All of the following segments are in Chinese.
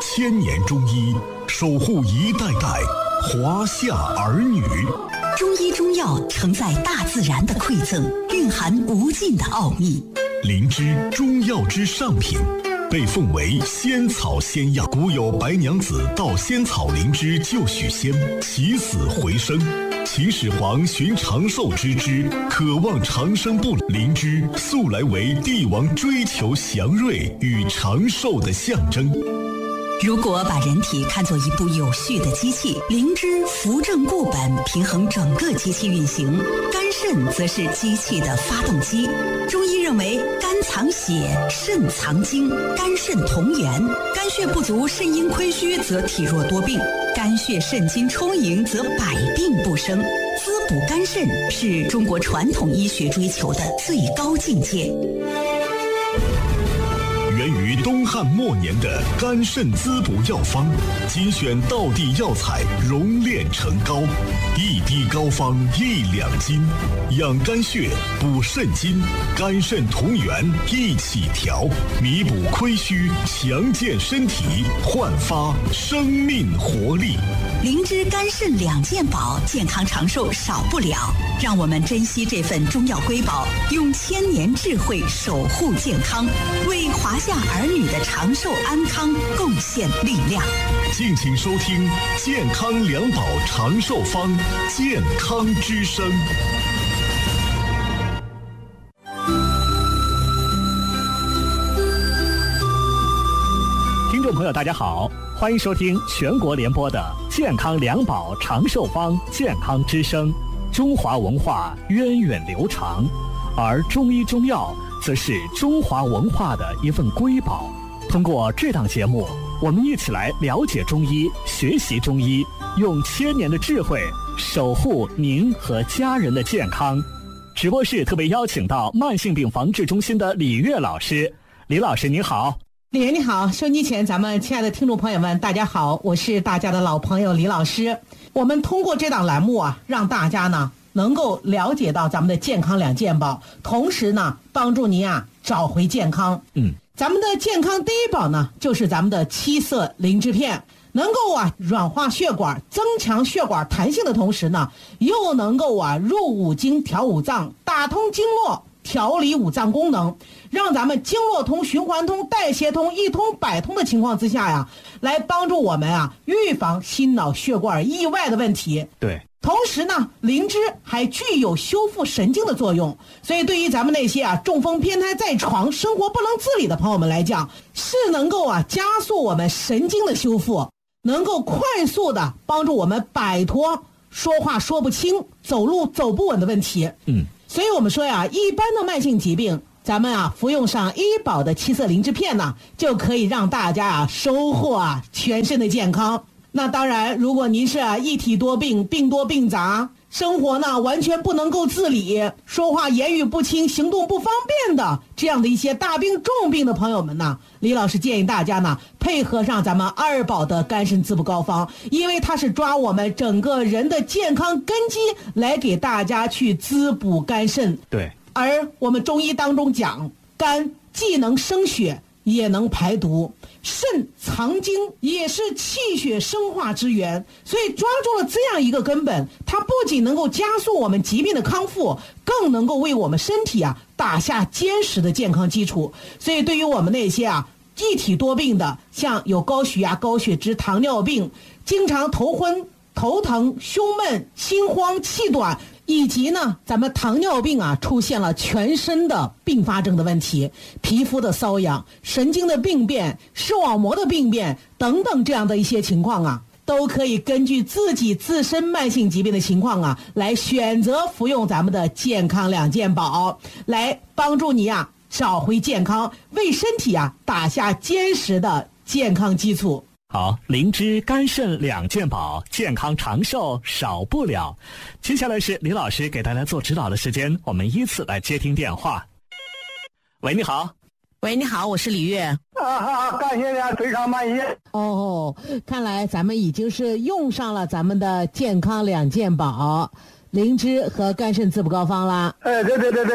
千年中医，守护一代代华夏儿女。 中医中药承载大自然的馈赠，蕴含无尽的奥秘。 灵芝，中药之上品，被奉为仙草仙药。古有白娘子盗仙草灵芝救许仙，起死回生。秦始皇寻长寿之枝，渴望长生不老。灵芝素来为帝王追求祥瑞与长寿的象征。 如果把人体看作一部有序的机器，灵芝扶正固本，平衡整个机器运行；肝肾则是机器的发动机。中医认为，肝藏血，肾藏精，肝肾同源。肝血不足、肾阴亏虚，则体弱多病；肝血肾精充盈，则百病不生。滋补肝肾是中国传统医学追求的最高境界。 源于东汉末年的肝肾滋补药方，精选道地药材熔炼成膏，一滴膏方1两金，养肝血，补肾精，肝肾同源一起调，弥补亏虚，强健身体，焕发生命活力。 灵芝肝肾两件宝，健康长寿少不了。让我们珍惜这份中药瑰宝，用千年智慧守护健康，为华夏儿女的长寿安康贡献力量。 敬请收听健康两宝长寿方，健康之声。 听众朋友大家好，欢迎收听全国联播的健康两宝长寿方，健康之声。中华文化源远流长，而中医中药则是中华文化的一份瑰宝。通过这档节目，我们一起来了解中医，学习中医，用千年的智慧守护您和家人的健康。直播室特别邀请到慢性病防治中心的李月老师。李老师您好。 李源你好，收音机前咱们亲爱的听众朋友们大家好，我是大家的老朋友李老师。我们通过这档栏目啊，让大家呢能够了解到咱们的健康两件宝，同时呢帮助您啊找回健康。咱们的健康第一宝呢就是咱们的七色灵芝片，能够啊软化血管，增强血管弹性的同时呢，又能够啊入五经调五脏，打通经络，调理五脏功能，让咱们经络通、循环通、代谢通、一通百通的情况之下呀，来帮助我们啊预防心脑血管意外的问题。 对， 同时呢，灵芝还具有修复神经的作用，所以对于咱们那些啊中风偏瘫在床、生活不能自理的朋友们来讲，是能够啊加速我们神经的修复，能够快速的帮助我们摆脱说话说不清、走路走不稳的问题。所以我们说呀，一般的慢性疾病，咱们啊服用上医保的七色灵芝片呢，就可以让大家啊收获啊全身的健康。那当然，如果您是啊一体多病、病多病杂，生活呢完全不能够自理，说话言语不清、行动不方便的这样的一些大病重病的朋友们呢，李老师建议大家呢配合上咱们二宝的肝肾滋补膏方，因为它是抓我们整个人的健康根基来给大家去滋补肝肾。 对， 而我们中医当中讲，肝既能生血，也能排毒，肾藏精，也是气血生化之源，所以抓住了这样一个根本，它不仅能够加速我们疾病的康复，更能够为我们身体啊打下坚实的健康基础。所以对于我们那些啊一体多病的，像有高血压、高血脂、糖尿病，经常头昏、头疼、胸闷、心慌、气短，以及呢咱们糖尿病啊出现了全身的并发症的问题，皮肤的瘙痒、神经的病变、视网膜的病变等等这样的一些情况啊，都可以根据自己自身慢性疾病的情况啊，来选择服用咱们的健康两件宝，来帮助你啊找回健康，为身体啊打下坚实的健康基础。 好，灵芝肝肾两件宝，健康长寿少不了。接下来是李老师给大家做指导的时间，我们依次来接听电话。喂，你好。 喂，你好，我是李月。 感谢您，非常满意。 哦，看来咱们已经是用上了咱们的健康两件宝，灵芝和肝肾滋补膏方啦。 对。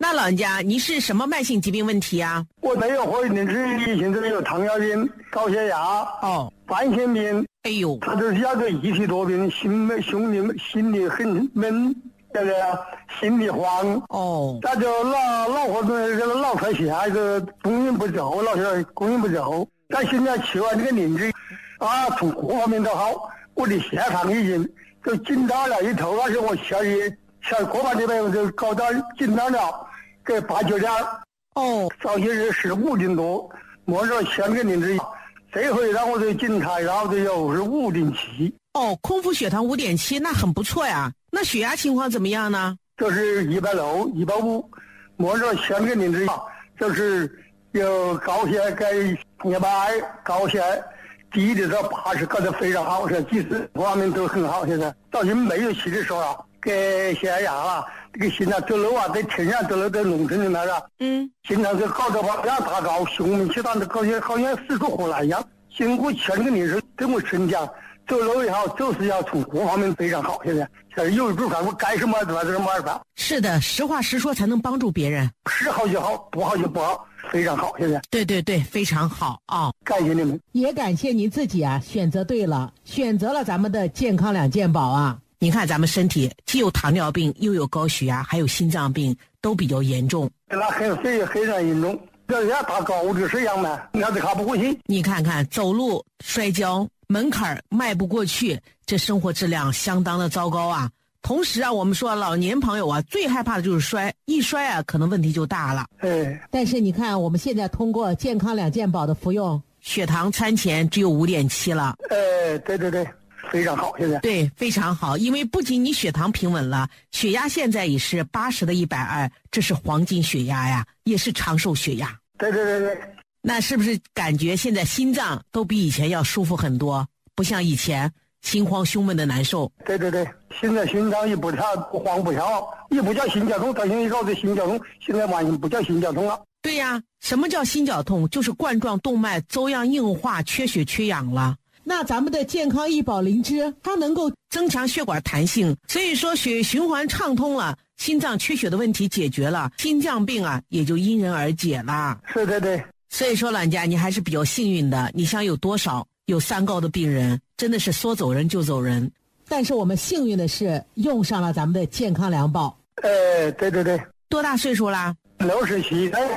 那老人家，你是什么慢性疾病问题啊？ 我没有活龄之现在有糖尿病、高血压、冠心病。 哎呦， 他就是那个一体多病，心里很闷，这个心里慌。他就老活动这个老快下，这个供应不足，老是供应不足。但现在吃完这个灵芝啊，从各方面都好，我的血糖已经就紧张了一头，而且我下过半这边我就搞到紧张了，给8、9点。早些日15斤多，摸着先给灵芝，这回让我的检查，然后就有是5.7。 空腹血糖5.7，那很不错呀。那血压情况怎么样呢？ 就是160、150，摸着先给灵芝，就是有高血该120，高血低的到80，搞得非常好，是技术方面都很好。现在到现在没有气的时候啊，给血压了，这个心脏走路啊，在天上走路，在农村里面啊，经常就搞得往上爬高，胸闷气短的，好像死出活来一样。经过前个灵芝对我身讲，走路也好，走势也好，从各方面非常好。现在有一种看我该什么怎么办。 是的，实话实说才能帮助别人。 是好就好，不好就不好，非常好。现在对，非常好啊！ 感谢你们， 也感谢您自己啊，选择对了，选择了咱们的健康2健宝啊。 你看咱们身体既有糖尿病，又有高血压，还有心脏病，都比较严重。 那非常严重，这要打高的是样嘛，那就卡不过去。 你看看走路摔跤，门槛迈不过去，这生活质量相当的糟糕啊。同时啊，我们说老年朋友啊，最害怕的就是摔，一摔啊，可能问题就大了。 但是你看，我们现在通过健康2健宝的服用， 血糖餐前只有5.7了。 对，非常好。现在对，非常好，因为不仅你血糖平稳了，血压现在也是80的120，这是黄金血压呀，也是长寿血压。 对。 那是不是感觉现在心脏都比以前要舒服很多？不像以前心慌胸闷的难受。 对，现在心脏也不跳，不慌不跳，也不叫心绞痛，到现在搞的心绞痛，现在完全不叫心绞痛了。 对呀，什么叫心绞痛？就是冠状动脉粥样硬化、缺血缺氧了。 那咱们的健康1宝灵芝，它能够增强血管弹性，所以说血液循环畅通了，心脏缺血的问题解决了，心脏病啊也就因人而解了。 是对。 所以说老人家你还是比较幸运的，你想有多少有3高的病人，真的是说走人就走人。 但是我们幸运的是用上了咱们的健康2宝。 对。 多大岁数啦 ？67岁。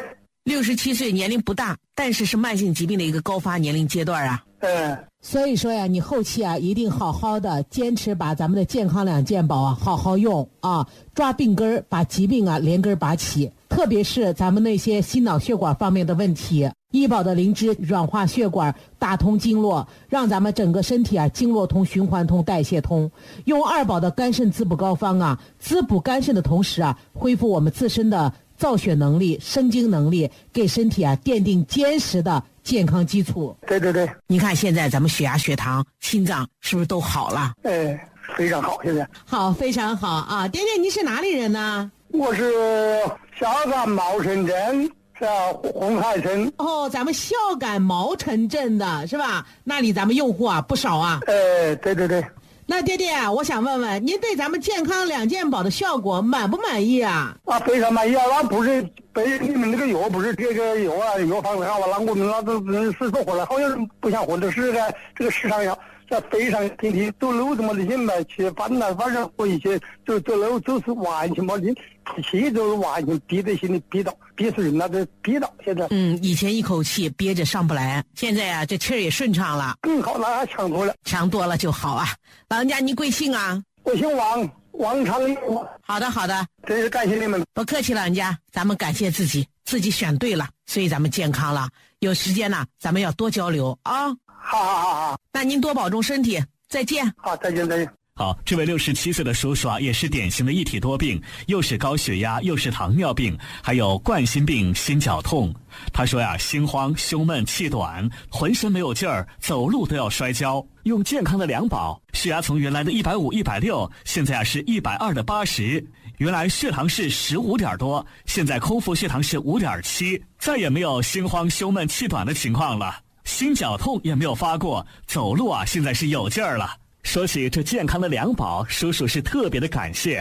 67岁，年龄不大，但是是慢性疾病的一个高发年龄阶段啊。 所以说呀，你后期啊一定好好的坚持把咱们的健康2健宝啊好好用啊，抓病根儿，把疾病啊连根拔起。特别是咱们那些心脑血管方面的问题，1宝的灵芝软化血管，打通经络，让咱们整个身体啊经络通、循环通、代谢通。用2宝的肝肾滋补膏方啊，滋补肝肾的同时啊，恢复我们自身的造血能力、生精能力，给身体啊奠定坚实的健康基础。 对。 你看现在咱们血压、血糖、心脏是不是都好了？ 非常好。现在好，非常好啊！爹爹，您是哪里人呢？ 我是孝感茂城镇，是红海村。 咱们孝感茂城镇的是吧？那里咱们用户啊不少啊。 对。 那爹爹啊，我想问问您对咱们健康2健宝的效果满不满意啊？ 非常满意啊！那不是被你们这个药，不是这个药啊，药方面好啊，那我们那都是说活了，好像不像活的是这个市场上，这非常天天走路怎么的，现在去反正回去走路就是完全没劲，气就是完全憋在心里憋死人了，都憋到现在。 以前一口气憋着上不来，现在啊这气儿也顺畅了， 更好，那还强多了就好啊。老人家您贵姓啊？ 我姓王长义。 好的， 真是感谢你们。 不客气，老人家，咱们感谢自己选对了，所以咱们健康了。有时间呢，咱们要多交流啊。 好。 那您多保重身体，再见。 好，再见。 好，这位67岁的叔叔啊，也是典型的一体多病，又是高血压，又是糖尿病，还有冠心病、心绞痛。他说呀，心慌、胸闷、气短，浑身没有劲儿，走路都要摔跤。用健康的2宝，血压从原来的150、160，现在是120的80。原来血糖是15点多，现在空腹血糖是5.7，再也没有心慌、胸闷、气短的情况了，心绞痛也没有发过，走路啊现在是有劲儿了。说起这健康的2宝，叔叔是特别的感谢。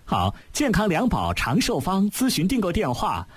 好，健康良宝长寿方咨询订购电话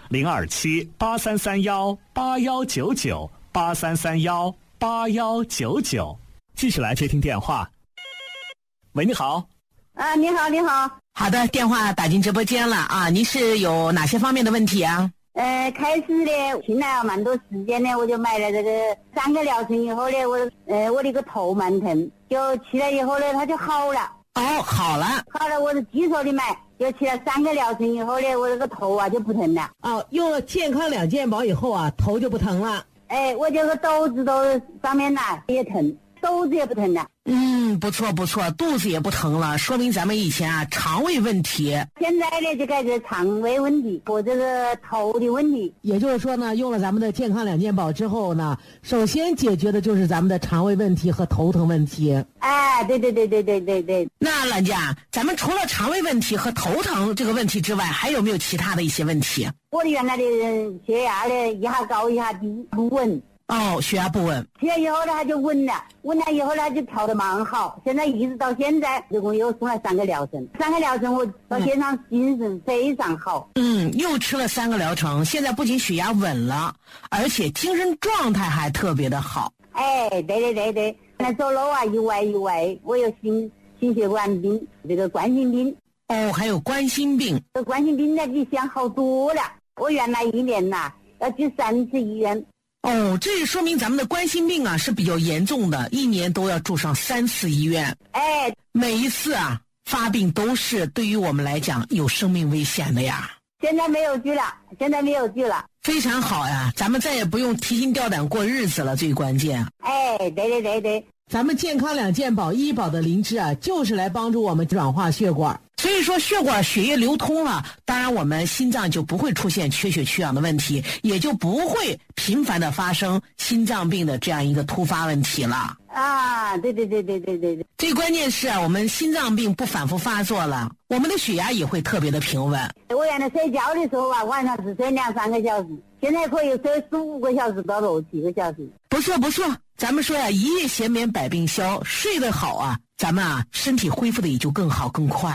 027-8331-8199，8331-8199。继续来接听电话。喂，你好。 啊，你好，你好。 好的，电话打进直播间了啊，您是有哪些方面的问题啊？ 开始呢，听了蛮多时间呢，我就买了这个3个疗程以后呢，我那个头蛮疼，就吃了以后呢，它就好了。 哦，好了， 我是基础的买，就吃了3个疗程以后呢，我这个头啊就不疼了。 哦，用了健康2件宝以后啊，头就不疼了。 我这个肚子都上面呐也疼，肚子也不疼了。 不错不错，肚子也不疼了，说明咱们以前啊肠胃问题。 现在呢就开始肠胃问题和这个头的问题。 也就是说呢，用了咱们的健康2件宝之后呢，首先解决的就是咱们的肠胃问题和头疼问题。 对。 那兰家，咱们除了肠胃问题和头疼这个问题之外，还有没有其他的一些问题？ 我的原来的血压呢一下高一下低，不稳。 哦，血压不稳。 吃了以后呢，它就稳了以后呢，它就调得蛮好。现在一直到现在，总共又送了3个疗程。3个疗程我到现在精神非常好。 又吃了3个疗程，现在不仅血压稳了，而且精神状态还特别的好。 对。那走路啊，一歪，我有心血管病，这个冠心病。 哦，还有冠心病。 这冠心病呢，比想好多了。我原来1年呐要去3次医院。 哦，这说明咱们的冠心病啊是比较严重的1年都要住上3次医院。每一次啊发病都是对于我们来讲有生命危险的呀。 现在没有剧了。 非常好呀，咱们再也不用提心吊胆过日子了，最关键。 对。 咱们健康2件宝医保的灵芝啊，就是来帮助我们软化血管。 所以说血管血液流通了，当然我们心脏就不会出现缺血缺氧的问题，也就不会频繁的发生心脏病的这样一个突发问题了。 对。 最关键是啊，我们心脏病不反复发作了，我们的血压也会特别的平稳。 我原来睡觉的时候啊，晚上只睡2-3个小时，现在可以睡15个小时到6-7个小时。 不错，咱们说呀，一夜闲眠百病消，睡得好啊，咱们啊身体恢复的也就更好更快。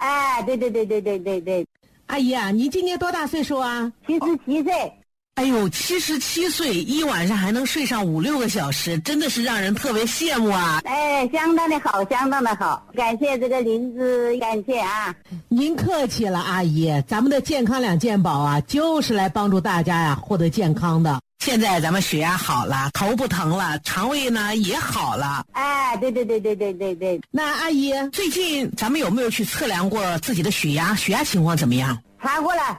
对。 阿姨啊，您今年多大岁数啊 ？77岁。 哎呦，77岁一晚上还能睡上5-6个小时，真的是让人特别羡慕啊！ 相当的好，感谢这个林子，感谢啊！ 您客气了，阿姨，咱们的健康2件宝啊，就是来帮助大家呀获得健康的。 现在咱们血压好了，头不疼了，肠胃呢也好了。 对。 那阿姨， 最近咱们有没有去测量过自己的血压？血压情况怎么样？ 查过了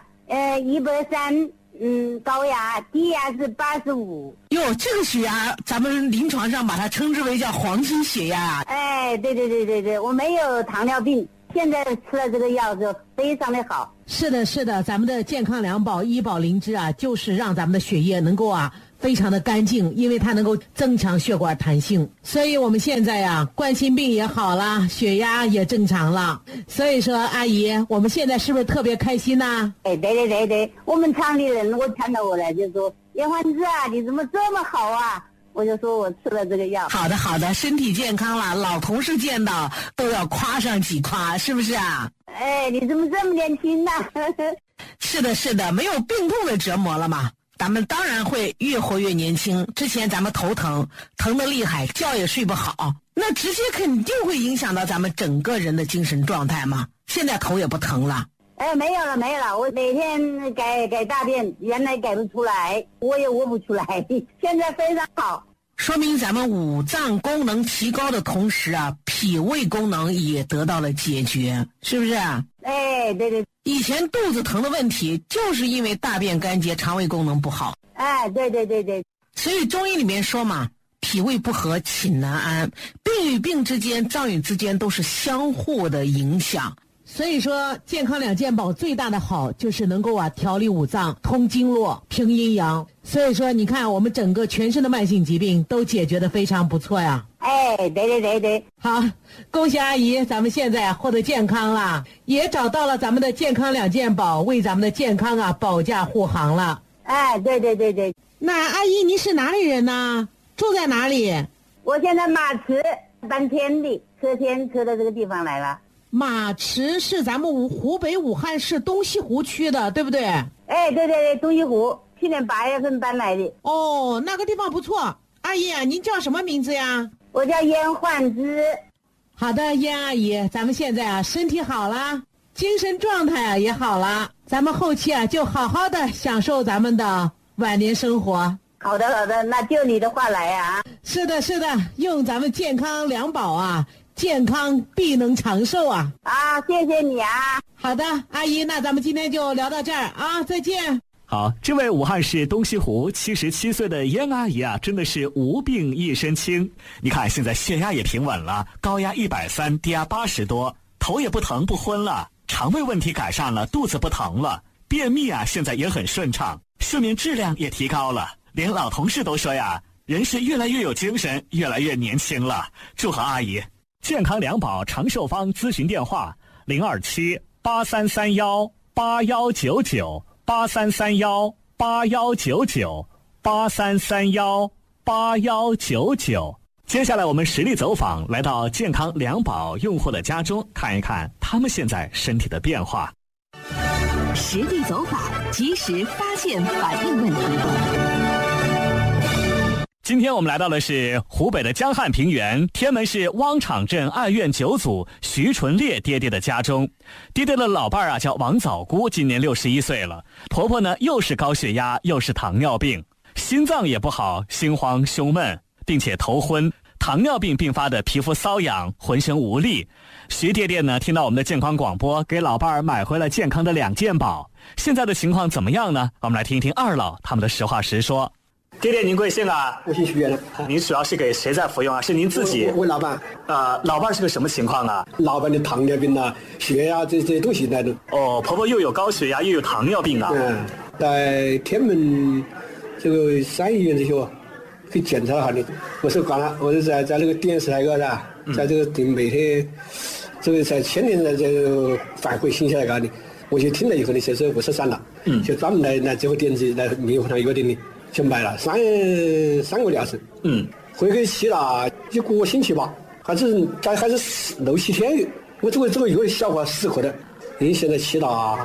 ，130。高压，低压是85。 哟，这个血压咱们临床上把它称之为叫黄金血压。 对，我没有糖尿病，现在吃了这个药就非常的好。 是的，咱们的健康2宝医保灵芝啊，就是让咱们的血液能够啊非常的干净，因为它能够增强血管弹性，所以我们现在呀冠心病也好了，血压也正常了。所以说阿姨，我们现在是不是特别开心呢？ 对，我们厂里人我看到我了就说叶欢子啊，你怎么这么好啊？我就说我吃了这个药。 好的，身体健康了，老同事见到都要夸上几夸，是不是啊？ 你怎么这么年轻呢？ 是的，没有病痛的折磨了嘛，咱们当然会越活越年轻。之前咱们头疼得厉害，觉也睡不好，那直接肯定会影响到咱们整个人的精神状态嘛。现在头也不疼了。 没有了，我每天改大便，原来改不出来，我也屙不出来，现在非常好。 说明咱们五脏功能提高的同时啊，脾胃功能也得到了解决，是不是啊？ 对。 以前肚子疼的问题，就是因为大便干结，肠胃功能不好。 对。 所以中医里面说嘛，脾胃不和，寝难安。病与病之间，脏与之间都是相互的影响。 所以说健康2件宝最大的好就是能够调理五脏，通经络，平阴阳。所以说你看我们整个全身的慢性疾病都解决得非常不错呀。 对。 好，恭喜阿姨，咱们现在获得健康了，也找到了咱们的健康2件宝，为咱们的健康保驾护航了。 对。 那阿姨您是哪里人呢？住在哪里？ 我现在马池搬迁的，车迁车到这个地方来了。 马池是咱们湖北武汉市东西湖区的，对不对？ 哎，对，东西湖，去年8月份搬来的。 哦，那个地方不错。阿姨啊，您叫什么名字呀？ 我叫燕焕芝。 好的，燕阿姨，咱们现在啊身体好了，精神状态也好了，咱们后期啊就好好的享受咱们的晚年生活。 好的，那就你的话来啊。 是的，用咱们健康良宝啊，健康必能长寿啊。 啊，谢谢你啊。 好的，阿姨，那咱们今天就聊到这儿啊，再见。 好，这位武汉市东西湖77岁的燕阿姨啊，真的是无病一身轻。你看，现在血压也平稳了，高压130，低压80多，头也不疼不昏了，肠胃问题改善了，肚子不疼了，便秘啊现在也很顺畅，睡眠质量也提高了。连老同事都说呀，人是越来越有精神，越来越年轻了。祝贺阿姨！健康良宝长寿方咨询电话：0278318199，83318199，83318199。接下来我们实地走访，来到健康良宝用户的家中，看一看他们现在身体的变化。 实地走访，及时发现反映问题。 今天我们来到的是湖北的江汉平原天门市汪场镇2院9组徐纯烈爹爹的家中。爹爹的老伴儿啊叫王早姑，今年61岁了。婆婆呢又是高血压又是糖尿病，心脏也不好，心慌胸闷，并且头昏，糖尿病并发的皮肤瘙痒，浑身无力。徐爹爹呢听到我们的健康广播，给老伴儿买回了健康的2件宝。现在的情况怎么样呢？我们来听一听二老他们的实话实说。爹爹，您贵姓啊？ 我姓徐的。 您主要是给谁在服用啊？是您自己？ 我老伴。 老伴是个什么情况啊？ 老伴的糖尿病啊、血压这些东西来的。 哦，婆婆又有高血压又有糖尿病啊。 在天门这个3医院这些去检查了下的。我是刚才我是在那个电视台个噻，在这个每天这个在前年在这个反馈信息来搞的，我就听了以后呢，就是53了，就专门来这个店子来民湖上药店里。就买了3个疗程，回去吃了1个星期吧，还是6、7天，我这个药效果适合的，因为现在吃了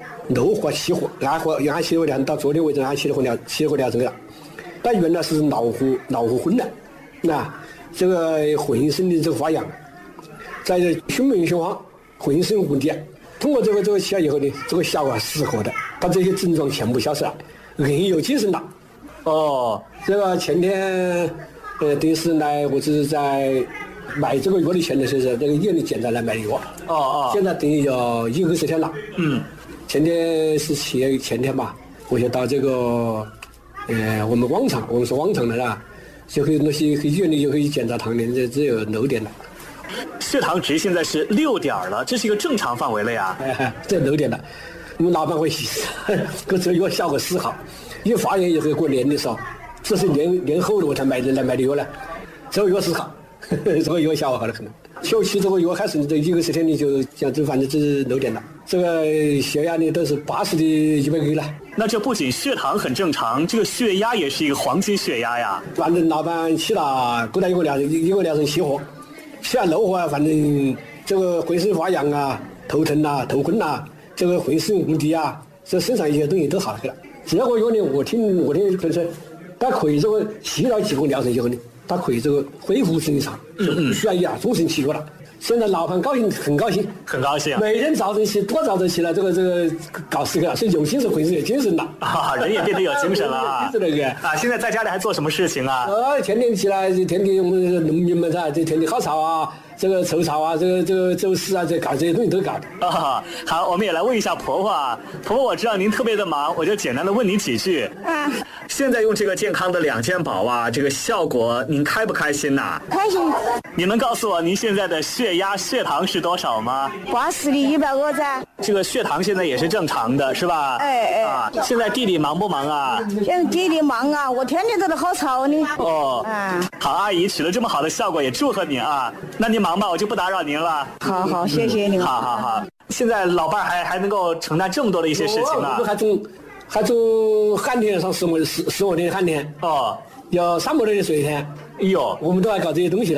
6或7盒，按7盒疗，到昨天为止按7盒疗程了。但原来是脑核昏了，那这个浑身的这个发痒，在胸闷胸慌，浑身无力。通过这个吃了以后呢，这个效果适合的，把这些症状全部消失了，人有精神了。哦，这个前天，等于是来，我只是在买这个药的钱的时候，这个医院里检查来买药。现在等于有120天了。前天是前天吧，我就到这个，我们汪场的是吧？就可以那些医院里就可以检查糖尿，这只有6点了。 血糖值现在是6点了，这是一个正常范围了呀。 这6点了，我们老板会洗，可这药效果是好。一发现以后过年的时候，这是年后的我才买的药了，这个药是好，这个药效果好了可能。休期这个药开始这120天你就像这反正这是6点了，这个血压呢都是80的100个了。 那这不仅血糖很正常，这个血压也是一个黄金血压呀。 反正老板吃了过来一个疗程7盒，吃了6盒，反正这个浑身发痒啊、头疼啊、头昏啊，这个浑身无力啊，这身上一些东西都好了去了。这个药呢，我听同事，他可以这个吃了几个疗程以后呢，他可以这个恢复正常，需要终身吃药了。现在老板很高兴，每天早晨起来，这个搞4个，是有精神，浑身有精神了啊，人也变得有精神了啊！现在在家里还做什么事情啊？ 天天起来，天天我们农民们噻，这天天薅草啊。这个抽草啊，这个周四啊，这搞这些东西都搞的啊。好，我们也来问一下婆婆啊。婆婆，我知道您特别的忙，我就简单的问您几句。现在用这个健康的2件宝啊，这个效果您开不开心呐？ 开心。 你能告诉我您现在的血压、血糖是多少吗 ？80的100个噻。 这个血糖现在也是正常的，是吧？现在弟弟忙不忙啊？ 现在弟弟忙啊，我天天都在薅草呢。 好，阿姨取了这么好的效果，也祝贺你啊。那您忙吧，我就不打扰您了。 好，谢谢您。 好。现在老伴还能够承担这么多的一些事情啊？ 我还种旱田上15天旱田。有300多的水田。 哎呦， 我们都还搞这些东西了。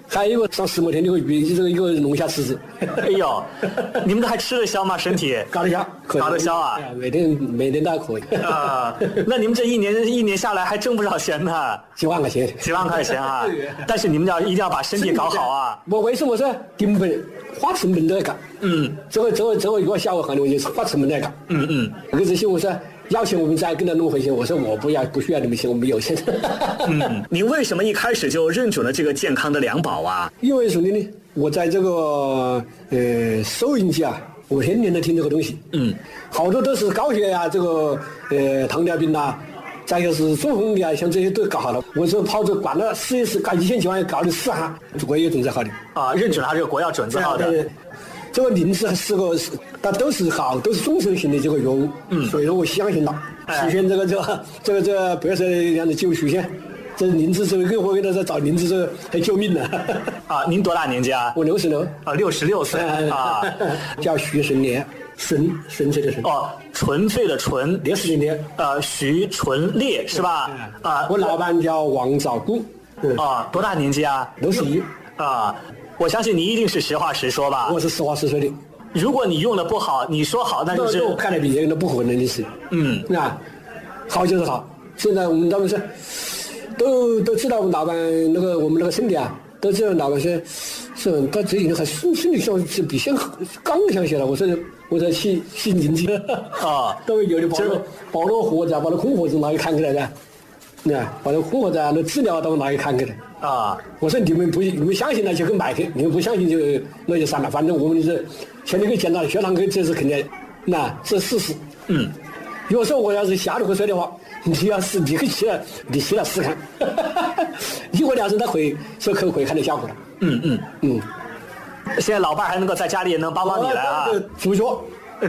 还有一个上10多天这个鱼，这个一个龙虾池子。 哎呦，你们这还吃得消吗？身体搞得消， 搞得消啊！ 每天都还可以啊。那你们这一年下来还挣不少钱呢， 几万块钱啊！但是你们一定要把身体搞好啊！ 我为什么说根本花成本都要搞？这个一个小行业我就是花成本来搞。那个这些我说要钱我们再跟他弄回去，我说我不需要你们钱，我们有钱。 您为什么一开始就认准了这个健康的良宝啊？ 因为什么呢？我在这个收音机啊，我天天都听这个东西。好多都是高血压，这个糖尿病啊，再就是中风的啊，像这些都搞好了。我说跑着管了试一试，搞1000几万搞了4行，国药准字号的啊，认准了这个国药准字号的。 对，这个灵芝4个，它都是好，都是终身型的这个药物。所以说我相信它。实现这个不要说这样的救曲线。这灵芝这个我给他说找灵芝这还救命呢。 啊，您多大年纪啊？ 我66。 啊，66岁啊。 叫徐纯烈，纯粹的纯。 哦，纯粹的纯， 烈士的烈。 徐纯烈是吧？啊， 我老板叫王兆谷。 啊，多大年纪啊 ？61。啊， 我相信你一定是实话实说吧？ 我是实话实说的。 如果你用的不好，你说好，那就是我看来别人都不可能的事。啊，好就是好。现在我们他们是都知道我们老板我们那个兄弟啊，都知道老板是他最近还身体像是比先刚强些了。我说去灵芝啊，都有的包了盒子啊，把那空盒子拿去看起来的。把那空盒子啊，那资料都拿去看起来啊。我说你们相信了就给买去，你们不相信那就算了，反正我们是现在可以见到血糖这是肯定，这事实。如果说我要是瞎的会说的话，你可以去了，你去了试看。一或2次他会看到效果了。 现在老伴还能够在家里也能帮你来啊。 主角。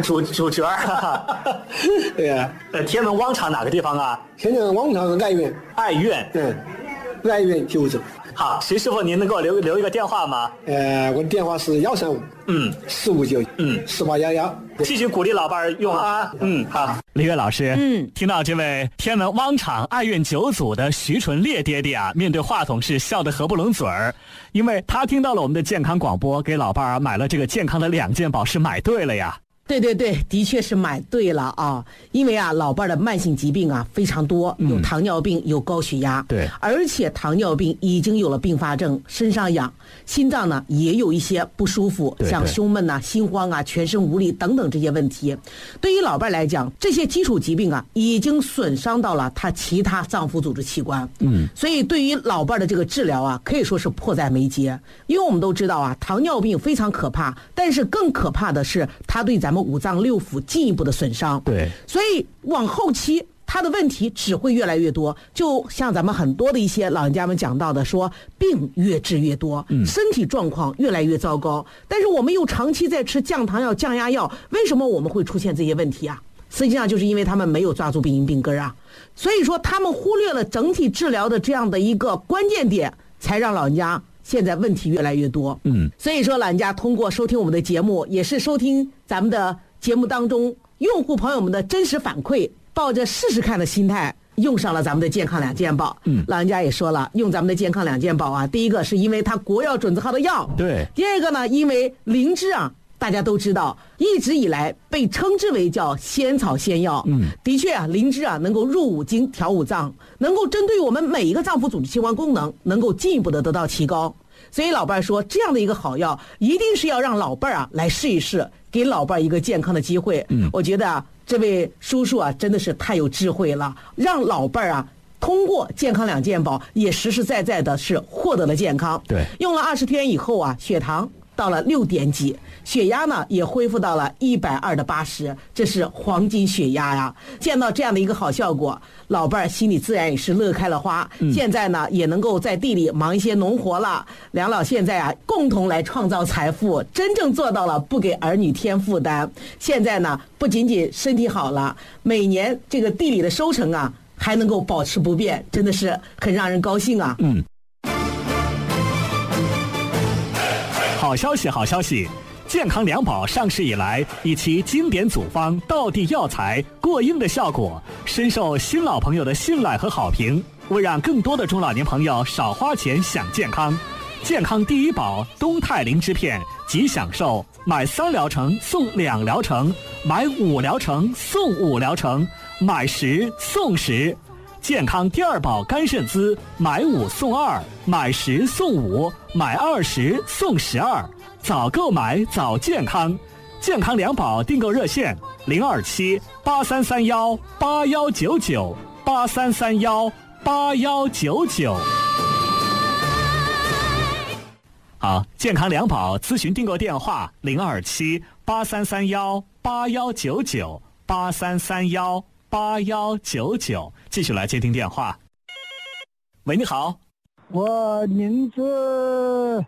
对呀。 天安门汪厂哪个地方啊？ 天安门汪厂爱苑。 爱苑9走。 好，徐师傅，您能给我留一个电话吗？ 我的电话是135。459。4811。 继续鼓励老伴用啊。好。李月老师，听到这位天安门汪厂爱苑9组的徐纯烈爹爹啊，面对话筒是笑得合不拢嘴儿，因为他听到了我们的健康广播，给老伴儿买了这个健康的2件宝，是买对了呀。 对，的确是买对了啊！因为啊，老伴的慢性疾病啊非常多，有糖尿病，有高血压， 对， 而且糖尿病已经有了并发症，身上痒，心脏呢也有一些不舒服，像胸闷啊、心慌啊、全身无力等等这些问题。对于老伴来讲，这些基础疾病啊已经损伤到了他其他脏腑组织器官，所以对于老伴的这个治疗啊，可以说是迫在眉睫。因为我们都知道啊，糖尿病非常可怕，但是更可怕的是它对咱们5脏6腑进一步的损伤。 对， 所以往后期他的问题只会越来越多，就像咱们很多的一些老人家们讲到的，说病越治越多，身体状况越来越糟糕。但是我们又长期在吃降糖药、降压药，为什么我们会出现这些问题啊？实际上就是因为他们没有抓住病因病根啊。所以说他们忽略了整体治疗的这样的一个关键点，才让老人家现在问题越来越多。所以说老人家通过收听我们的节目，也是收听咱们的节目当中用户朋友们的真实反馈，抱着试试看的心态用上了咱们的健康2件宝。老人家也说了，用咱们的健康2件宝啊，第一个是因为它国药准字号的药， 对； 第二个呢，因为灵芝啊，大家都知道，一直以来被称之为叫仙草仙药。的确啊，灵芝啊能够入5经、调5脏，能够针对我们每一个脏腑组织器官功能，能够进一步的得到提高。所以老伴说，这样的一个好药，一定是要让老伴啊来试一试，给老伴一个健康的机会。我觉得啊，这位叔叔啊真的是太有智慧了，让老伴啊通过健康2件宝，也实实在在的是获得了健康。 对， 用了20天以后啊，血糖到了6点几，血压呢也恢复到了120/80，这是黄金血压呀！见到这样的一个好效果，老伴儿心里自然也是乐开了花。现在呢也能够在地里忙一些农活了，两老现在啊共同来创造财富，真正做到了不给儿女添负担。现在呢不仅仅身体好了，每年这个地里的收成啊还能够保持不变，真的是很让人高兴啊！ 好消息，好消息！健康2宝上市以来，以其经典组方、道地药材、过硬的效果，深受新老朋友的信赖和好评。为让更多的中老年朋友少花钱享健康， 健康第一宝东肽灵芝片即享受买3疗程送2疗程，买5疗程送5疗程，买10送10。健康第二宝肝肾滋买5送2，买10送5，买20送12。早购买早健康。健康2宝订购热线027-8331-8199，8331-8199。好，健康2宝咨询订购电话027-8331-8199，8331-8199。继续来接听电话。喂，你好。 我名字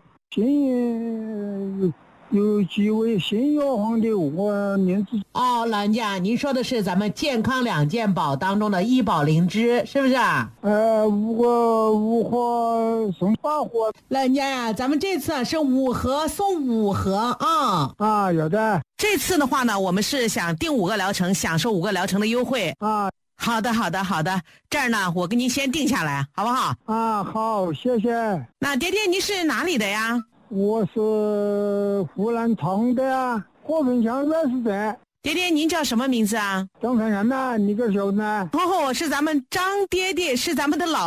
有几位新药房的，我名字老人家，您说的是咱们健康2件宝当中的医宝灵芝，是不是啊 ？5盒送8盒。 老人家呀，咱们这次是5盒送5盒啊。 有的。 这次的话呢，我们是想订5个疗程，享受5个疗程的优惠啊。 好的，这儿呢，我给您先定下来，好不好？ 好，谢谢。 那爹爹，您是哪里的呀？ 我是湖南昌的呀，和平乡20镇。 爹爹，您叫什么名字啊？ 张传山呐，你个小子呢？ 是咱们张爹爹，是咱们的老